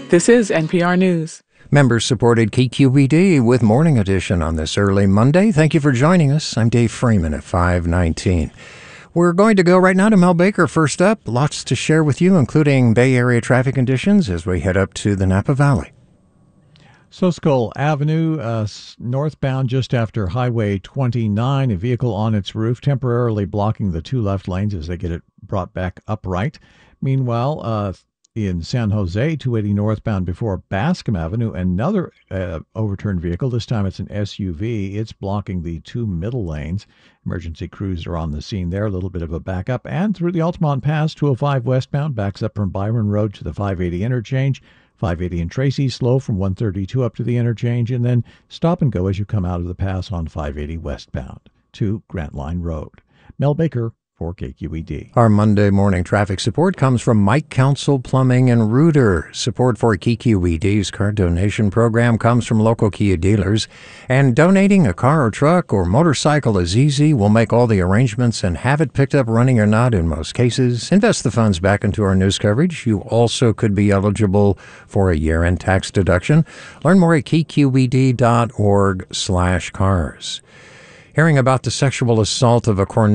This is NPR News. Members supported KQED with Morning Edition on this early Monday. Thank you for joining us. I'm Dave Freeman at 5:19. We're going to go right now to Mel Baker first up. Lots to share with you, including Bay Area traffic conditions as we head up to the Napa Valley. Soscol Avenue, northbound just after Highway 29, a vehicle on its roof temporarily blocking the two left lanes as they get it brought back upright. Meanwhile, in San Jose, 280 northbound before Bascom Avenue, another overturned vehicle. This time it's an SUV. It's blocking the two middle lanes. Emergency crews are on the scene there. A little bit of a backup. And through the Altamont Pass, 205 westbound backs up from Byron Road to the 580 interchange. 580 in Tracy, slow from 132 up to the interchange, and then stop and go as you come out of the pass on 580 westbound to Grant Line Road. Mel Baker for KQED. Our Monday morning traffic support comes from Mike Council Plumbing and Rooter. Support for KQED's car donation program comes from local Kia dealers. And donating a car or truck or motorcycle is easy. We'll make all the arrangements and have it picked up running or not in most cases. Invest the funds back into our news coverage. You also could be eligible for a year-end tax deduction. Learn more at kqed.org/cars. Hearing about the sexual assault of a Cornell